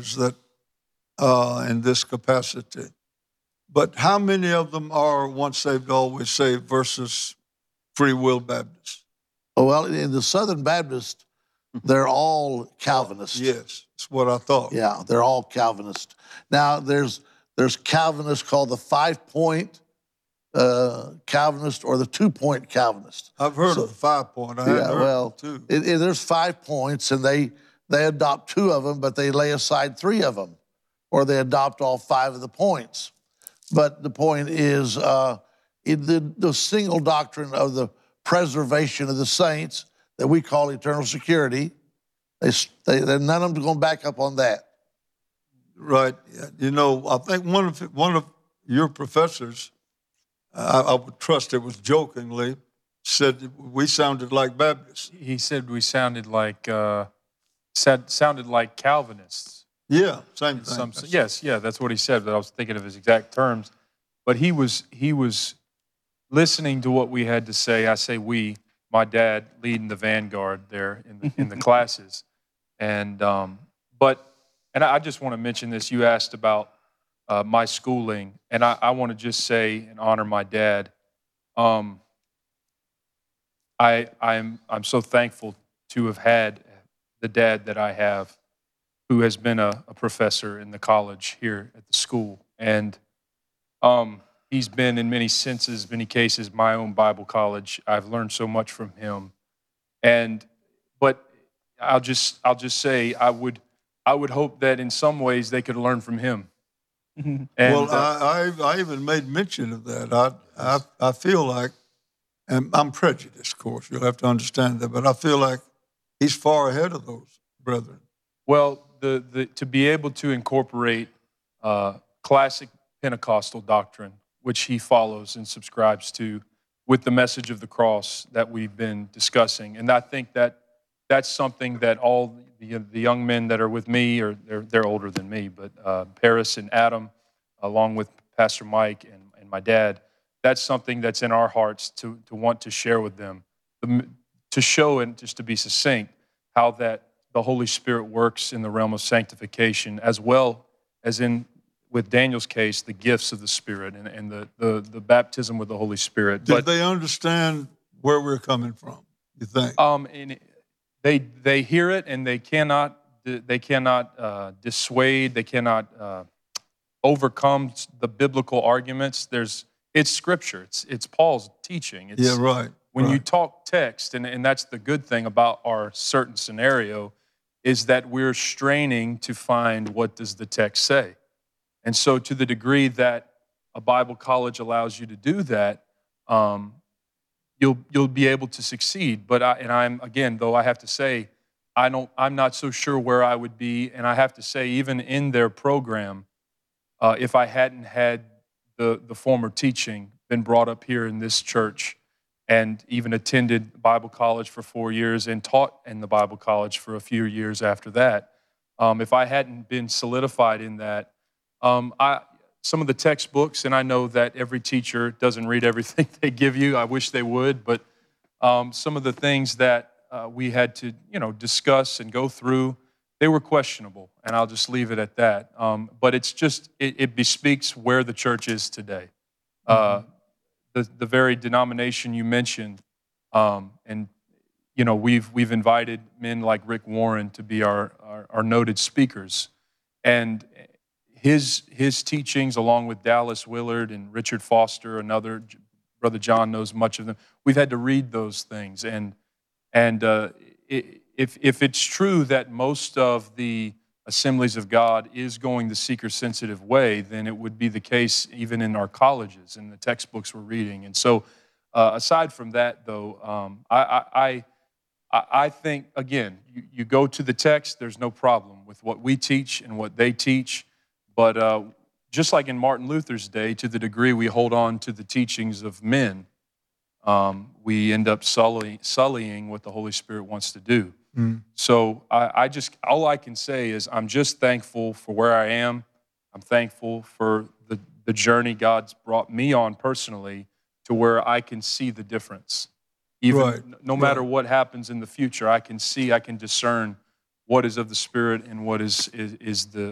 ministers that in this capacity. But how many of them are once saved, always saved versus Free Will Baptists? Well, in the Southern Baptist, they're all Calvinists. Yes, that's what I thought. Yeah, they're all Calvinist. Now, there's Calvinists called the 5-point Calvinist or the 2-point Calvinist. I've heard of the 5-point. I haven't heard of the 2. There's 5 points, and they adopt 2 of them, but they lay aside 3 of them, or they adopt all 5 of the points. But the point is, the single doctrine of the preservation of the saints that we call eternal security, none of them going back up on that. Right. You know, I think one of your professors, I would trust it was jokingly, said we sounded like Baptists. He said we sounded like Calvinists. Yeah, same thing. Yes, that's what he said. But I was thinking of his exact terms. But he was listening to what we had to say. I say we, my dad leading the vanguard there in the classes, and I just want to mention this. You asked about my schooling, and I want to just say and honor my dad. I'm so thankful to have had the dad that I have, who has been a professor in the college here at the school, and he's been in many senses, many cases, my own Bible college. I've learned so much from him, but I'll just say I would hope that in some ways they could learn from him. And, well, I even made mention of that. I feel like, and I'm prejudiced, of course, you'll have to understand that, but I feel like he's far ahead of those brethren. Well, to be able to incorporate classic Pentecostal doctrine, which he follows and subscribes to, with the message of the cross that we've been discussing, and I think that's something that all the young men that are with me, or they're older than me, but Paris and Adam, along with Pastor Mike and my dad, that's something that's in our hearts to want to share with them, to show, and just to be succinct, how that the Holy Spirit works in the realm of sanctification, as well as with Daniel's case, the gifts of the Spirit and the baptism with the Holy Spirit. Did they understand where we're coming from, you think? They hear it, and they cannot dissuade, they cannot overcome the biblical arguments. It's Scripture, it's Paul's teaching. Yeah, right. When you talk text, and that's the good thing about our certain scenario, is that we're straining to find what does the text say. And so to the degree that a Bible college allows you to do that, you'll be able to succeed. But I have to say, I'm not so sure where I would be. And I have to say, even in their program, if I hadn't had the former teaching, been brought up here in this church, and even attended Bible college for 4 years and taught in the Bible college for a few years after that, if I hadn't been solidified in that, some of the textbooks, and I know that every teacher doesn't read everything they give you. I wish they would, but some of the things that we had to, discuss and go through, they were questionable, and I'll just leave it at that. But it's just, it bespeaks where the church is today. The very denomination you mentioned, and we've invited men like Rick Warren to be our noted speakers, and his teachings, along with Dallas Willard and Richard Foster, another Brother John knows much of them. We've had to read those things, and if it's true that most of the Assemblies of God is going the seeker-sensitive way, then it would be the case even in our colleges and the textbooks we're reading. And so, aside from that, though, I think, again, you go to the text, there's no problem with what we teach and what they teach. But just like in Martin Luther's day, to the degree we hold on to the teachings of men, we end up sullying what the Holy Spirit wants to do. So all I can say is I'm just thankful for where I am. I'm thankful for the journey God's brought me on personally to where I can see the difference. Even no matter what happens in the future, I can discern what is of the Spirit and what is